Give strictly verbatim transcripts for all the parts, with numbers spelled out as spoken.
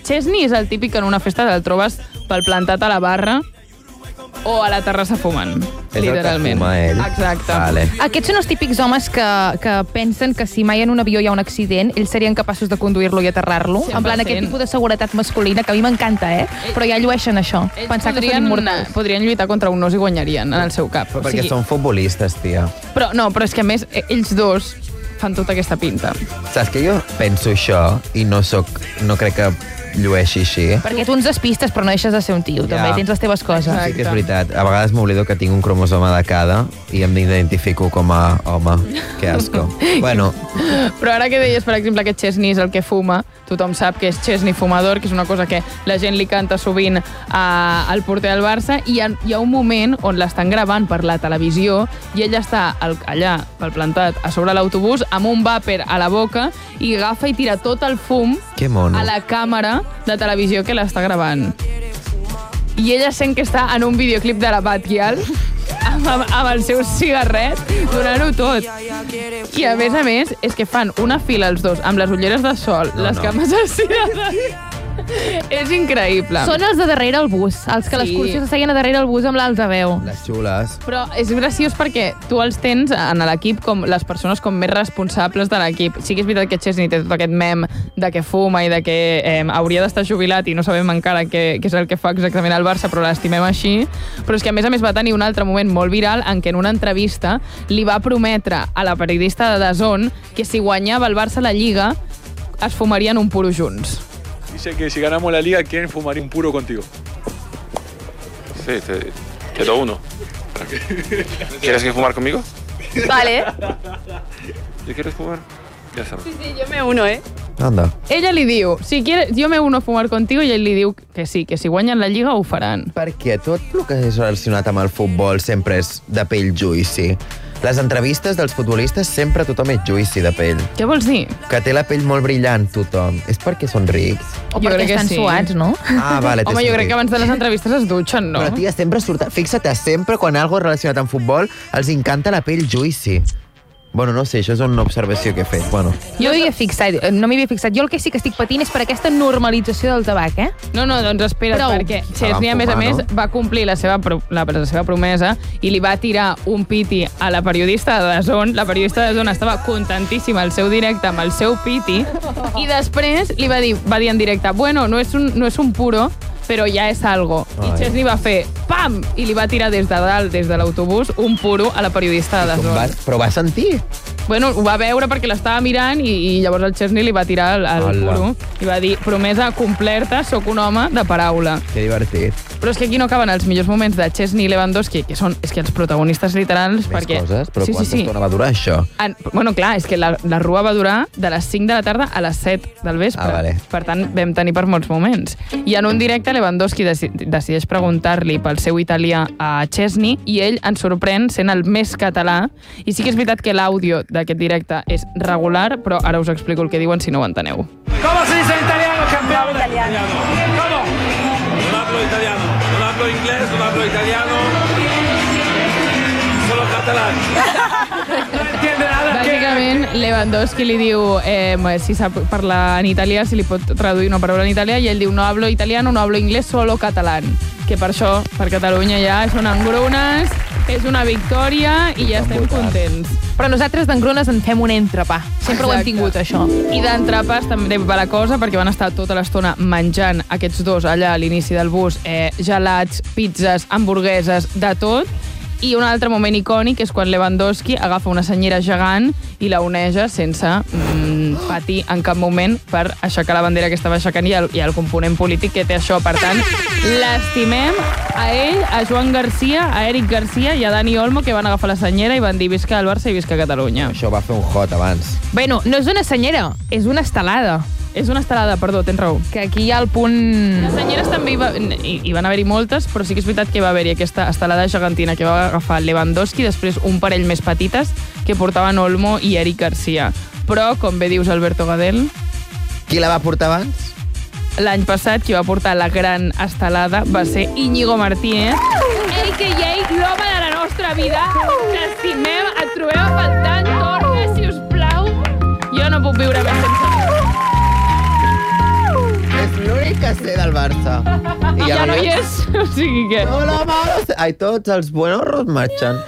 Chesney és el típic que en una festa te'l trobes pel plantat a la barra o a la terrassa fumant, és literalment. És el que fuma ell. Exacte. Vale. Aquests són els típics homes que, que pensen que si mai en un avió hi ha un accident, ells serien capaços de conduir-lo i aterrar-lo. cent per cent. En plan, aquest tipus de seguretat masculina, que a mi m'encanta, eh? Però ja llueixen això. Ells Pensar que podrien, són immortals. podrien lluitar contra un os i guanyarien en el seu cap. Però perquè són futbolistes, tia. Però no, però és que a més, ells dos fan tota aquesta pinta. Saps que jo penso això i no soc, no crec que llueixi així. Perquè tu ens despistes, però no deixes de ser un tio. Ja. També tens les teves coses. Sí que és veritat. A vegades m'oblido que tinc un cromosoma de cada i em identifico com a home. Que asco. Bueno. Però ara que deies, per exemple, que Chesney és el que fuma, tothom sap que és Chesney fumador, que és una cosa que la gent li canta sovint a, al porter del Barça, i hi ha, hi ha un moment on l'estan gravant per la televisió i ell està al, allà, pel plantat, a sobre l'autobús, amb un vàper a la boca i agafa i tira tot el fum Que mono. a la càmera de televisió que l'està gravant. I ella sent que està en un videoclip de la Batgirl amb, amb, amb el seu cigarret, donant-ho tot. I a més a més, és que fan una fila els dos, amb les ulleres de sol, No, les no. cames estirades. És increïble. Són els de darrere el bus, els que a Sí. l'excursió s'asseien a darrere el bus amb l'altaveu. Les xules. Però és graciós perquè tu els tens en l'equip com les persones com més responsables de l'equip. Sí que és veritat que Chesney té tot aquest mem de que fuma i de que eh, hauria d'estar jubilat i no sabem encara què, què és el que fa exactament al Barça, però l'estimem així. Però és que a més a més va tenir un altre moment molt viral en què en una entrevista li va prometre a la periodista de D A Z N que si guanyava el Barça la Lliga es fumarien un puro junts. Dice que si ganamos la liga, ¿quién fumaría un puro contigo? Sí, te, te doy uno. ¿Quieres que fumar conmigo? Vale. ¿Te quieres fumar? Ya sabes. Sí, sí, yo me uno, ¿eh? Anda. Ella li diu, si quieres, jo me uno a fumar contigo, i ell li diu que sí, que si guanyen la Lliga ho faran. Perquè tot el que és relacionat amb el futbol sempre és de pell juicy. Les entrevistes dels futbolistes sempre tothom és juicy de pell. Què vols dir? Que té la pell molt brillant tothom. És perquè són rics? O Jo perquè crec que estan sí. suats, no? Ah, vale, té Home, jo crec sentit. que abans de les entrevistes es dutxen, no? Però, tia, sempre surt... Fixa't, sempre quan algo relacionat amb futbol els encanta la pell juicy. Bueno, no sé, això és una observació que he fet. Bueno. Jo m'hi havia fixat, no m'hi havia fixat. Jo el que sí que estic patint és per aquesta normalització del tabac, eh? No, no, doncs espera't, Prou. perquè Se van Chesney, a més a fumar, més, no? va complir la seva, pro- la, la seva promesa i li va tirar un piti a la periodista de D A Z N. La periodista de D A Z N estava contentíssima al seu directe amb el seu piti i després li va dir, va dir en directe, bueno, no és un, no és un puro, però ja és algo. I Ai. Chesney va fer pam! I li va tirar des de dalt, des de l'autobús, un puro a la periodista de D A Z Com va, N. però va sentir? Bueno, ho va veure perquè l'estava mirant i, i llavors el Chesney li va tirar el, el Hola. puro i va dir, promesa completa, sóc un home de paraula. Que divertit. Però és que aquí no acaben els millors moments de Chesney i Lewandowski, que són és que els protagonistes literals, Més perquè... coses? Però sí, quanta sí, sí. estona va durar això? En, bueno, clar, és que la, la rua va durar de les cinc de la tarda a les set del vespre. Ah, vale. Per tant, vam tenir per molts moments. I en un directe Lewandowski deci decideix preguntar-li pel seu italià a Chesney i ell ens sorprèn sent el més català. I sí que és veritat que l'àudio d'aquest directe és regular, però ara us explico el que diuen si no ho enteneu. ¿Cómo se dice en italiano, campeón? Italiano. ¿Cómo? No hablo italiano, no hablo inglés, no hablo italiano, solo catalán. No entiende nada. Bàsicament, Lewandowski li diu eh, si sap parlar en italià, si li pot traduir una paraula en italià, i ell diu no hablo italiano, no hablo inglés, solo catalán. Que per això, per Catalunya ja són engrunes, és una victòria i ja estem contents. Però nosaltres d'engrunes en fem un entrepà. Sempre ho hem Exacte. tingut, això. I d'entrepàs també va la cosa, perquè van estar tota l'estona menjant aquests dos allà a l'inici del bus, eh, gelats, pizzas, hamburgueses, de tot. I un altre moment icònic és quan Lewandowski agafa una senyera gegant i la oneja sense mm, patir en cap moment per aixecar la bandera que estava aixecant i el, i el component polític que té això. Per tant, l'estimem a ell, a Joan Garcia, a Eric Garcia i a Dani Olmo, que van agafar la senyera i van dir visca el Barça i visca Catalunya. Això va fer un hot abans. Bueno, no és una senyera, és una estelada. És una estelada, perdó, tens raó. Que aquí hi ha el punt... Les senyeres també hi, va, hi, hi van haver-hi moltes, però sí que és veritat que va haver-hi aquesta estelada gegantina que va agafar Lewandowski, després un parell més petites que portaven Olmo i Eric Garcia. Però, com bé dius, Alberto Gadel, Qui la va portar abans? l'any passat qui va portar la gran estelada va ser Íñigo Martínez, a k a l'home de la nostra vida. T'estimem, et trobem a faltar, torna, si us plau. Jo no puc viure més sense tu. És l'únic l'únic que sé del Barça. I ja no hi és, o sigui que... No, la mala... Ai, tots els buenos marxen.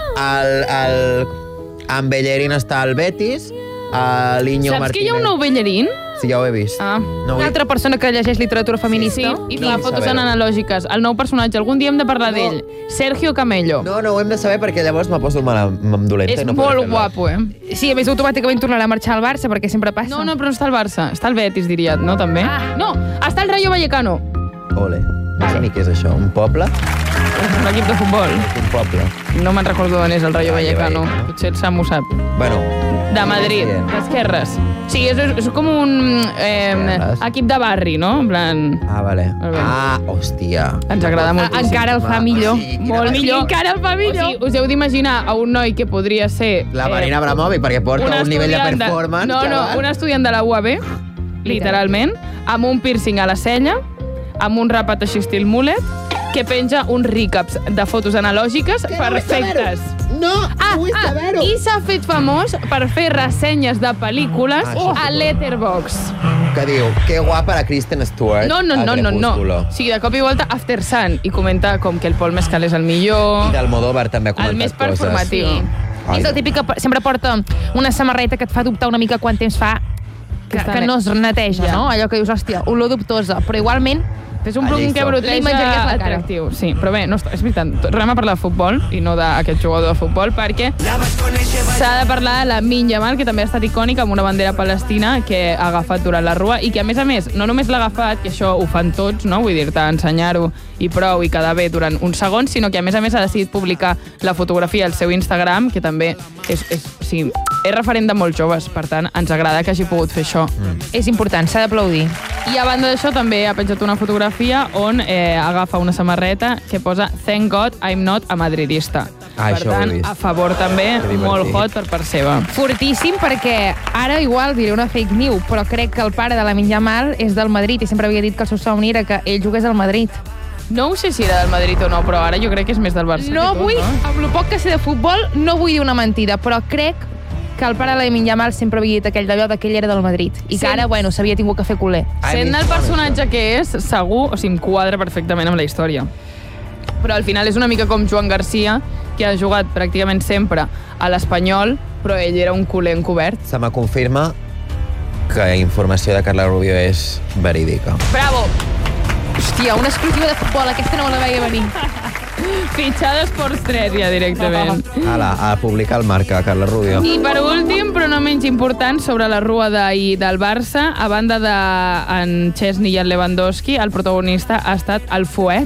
El, el... En Bellerín està al Betis, l'Iñigo Martínez... Saps que hi ha un nou Bellerín? Sí, ja ho he vist. Ah. No Una altra persona que llegeix literatura feminista. Sí, i fa fotos analògiques. El nou personatge, algun dia hem de parlar d'ell. Sergio Camello. No, no ho hem de saber perquè llavors me poso mal, dolenta. És i no molt guapo, eh? Sí, a més, automàticament tornarà a marxar al Barça, perquè sempre passa. No, no, però no està al Barça. Està al Betis, diria, no, també? Ah. No, està al Rayo Vallecano. Ole. No sé ni què és això. Un poble? És un equip de futbol. Un poble. No me'n recordo d'on és el Rayo Vallecano. Potser el Samu sap. Bueno. De Madrid, d'esquerres. Sí, és, és com un eh, equip de barri, no? En plan... Ah, vale. Ah, hòstia. Ens agrada moltíssim. Encara el fa millor. Sí, Molt millor. Encara el fa millor. O sigui, us heu d'imaginar a un noi que podria ser... La Marina eh, Abramovic, perquè porta un nivell de performance. No, no, un estudiant de la U A B, literalment, amb un piercing a la cella, amb un rapat així estil mullet, que penja uns recaps de fotos analògiques perfectes. No, Ah, vull ah, saber-ho. i s'ha fet famós per fer ressenyes de pel·lícules Ah, a Letterboxd. Que diu, que guapa la Kristen Stewart. No, no, a no, no, no. Crepúsculo. O sigui, de cop i volta After Sun, i comenta com que el Paul Mescal és el millor, I d'Almodóvar també ha comentat el més coses. performatiu. Ai, És el típic que sempre porta una samarreta que et fa dubtar una mica quant temps fa que, Que està que net. no es neteja, Ja. no? Allò que dius, hòstia, olor dubtosa. Però igualment, És un Allà plugin hi que som. Li broteja menjaries la cara. atractiu. Sí, però bé, no, està- és veritat, tornem a parlar de futbol i no d'aquest jugador de futbol, perquè s'ha de parlar de la Min Yamal, que també ha estat icònica amb una bandera palestina que ha agafat durant la rua i que, a més a més, no només l'ha agafat, que això ho fan tots, no? Vull dir-te, ensenyar-ho i prou i quedar bé durant uns segons, sinó que, a més a més, ha decidit publicar la fotografia al seu Instagram, que també és, és, o sigui, és referent de molts joves, per tant, ens agrada que hagi pogut fer això. Mm. és important, s'ha d'aplaudir. I a banda d'això també ha penjat una fotografia on eh, agafa una samarreta que posa Thank God I'm not a madridista. Ah, per això ho he tant, vist. a favor també, Que divertit. molt hot per part seva. Fortíssim, perquè ara igual diré una fake news, però crec que el pare de la Min Yamal és del Madrid i sempre havia dit que el seu somni era que ell jugués al Madrid. No ho sé si era del Madrid o no, però ara jo crec que és més del Barça. No que tot, vull, no? amb el poc que sé de futbol, no vull dir una mentida, però crec que el pare de la Min Yamal sempre havia dit aquell d'allò de que ell era del Madrid i que Sí. ara, bueno, s'havia tingut que fer culer. Ai, Sent mi el sona personatge que és, segur, o sigui, em quadra perfectament amb la història. Però al final és una mica com Joan Garcia, que ha jugat pràcticament sempre a l'Espanyol, però ell era un culer encobert. Se me confirma que informació de Carla Rubio és verídica. Bravo! Hòstia, una exclusiva de futbol, aquesta no me la veia venir. Fitxada Esports tres, ja, directament. Ala, a publicar el marca, Carla Rubio. I per últim, però no menys important, sobre la rua d'ahir del Barça, a banda d'en Chesney i en Lewandowski, el protagonista ha estat el Fuet.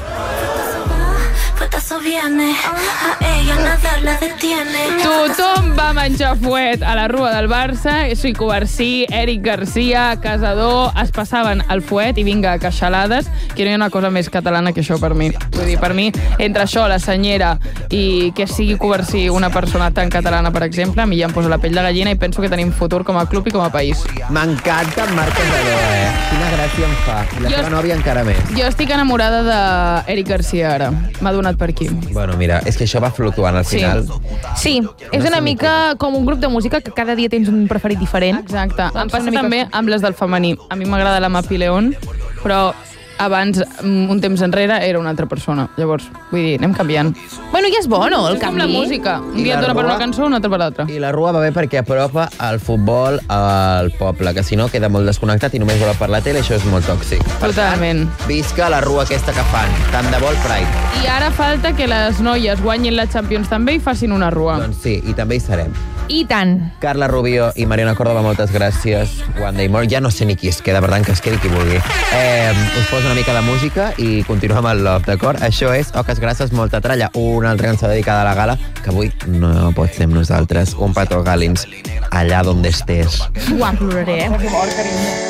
Viene, a ella nada la detiene. Tothom va menjar fuet a la rua del Barça, Suico Barcí, Eric Garcia, Casador, es passaven el fuet i vinga, queixalades, que no hi ha una cosa més catalana que això per mi. Vull dir, per mi, entre això, la senyera i que sigui Covarsí una persona tan catalana, per exemple, a mi ja em posa la pell de gallina i penso que tenim futur com a club i com a país. M'encanta en Marc Casador, eh? Quina gràcia em fa. I la Jo- seva nòvia encara més. Jo estic enamorada d'Eric Garcia ara. M'ha donat per aquí. Bueno, mira, és que això va fluctuant al Sí. final. Sí, és una mica com un grup de música que cada dia tens un preferit diferent. Exacte. Em Doncs passa una mica- també amb les del femení. A mi m'agrada la Mapi León, però abans, mm, un temps enrere, era una altra persona. Llavors, vull dir, anem canviant. Bueno, ja és bo, no, el És com la canvi? música. Un I dia la et dona per Rua? una cançó, un altre per l'altra. I la Rua va bé perquè apropa el futbol al poble, que si no queda molt desconnectat i només vol per la tele, això és molt tòxic. Per Totalment. tant, visca la Rua aquesta que fan. Tant de bo el Pride. I ara falta que les noies guanyin la Champions també i facin una rua. Doncs sí, i també hi serem. I tant. Carla Rubio i Mariona Córdoba, moltes gràcies. One Day More. Ja no sé ni qui es queda, per tant, que es quedi qui vulgui. Eh, us poso una mica de música i continuem amb el Love, d'acord? Això és Oques Grasses, molta tralla. Una altra cançó dedicada a la gala, que avui no pot ser amb nosaltres. Un petó, Gàlins, allà on estés. Uau, ploraré, eh?